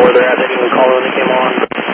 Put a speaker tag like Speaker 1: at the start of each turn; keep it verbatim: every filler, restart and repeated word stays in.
Speaker 1: where they're at. They didn't even call when they came on.